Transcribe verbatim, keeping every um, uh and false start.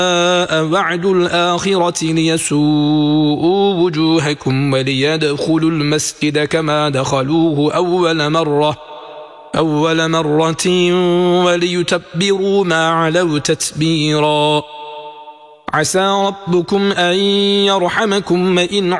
وعد الآخرة ليسوءوا وجوهكم وليدخلوا المسجد كما دخلوه أول مرة أول مرة وليتبروا ما علوا تتبيرا عسى ربكم أن يرحمكم وإن